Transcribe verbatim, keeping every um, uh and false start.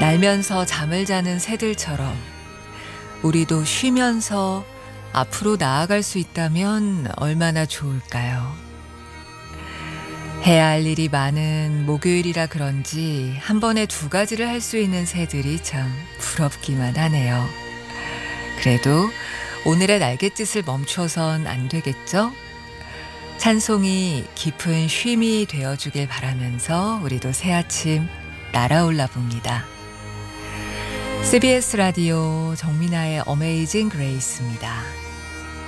날면서 잠을 자는 새들처럼 우리도 쉬면서 앞으로 나아갈 수 있다면 얼마나 좋을까요? 해야 할 일이 많은 목요일이라 그런지 한 번에 두 가지를 할 수 있는 새들이 참 부럽기만 하네요. 그래도 오늘의 날갯짓을 멈춰선 안 되겠죠? 찬송이 깊은 쉼이 되어주길 바라면서 우리도 새 아침 날아올라 봅니다. 씨비에스 라디오 정민아의 어메이징 그레이스입니다.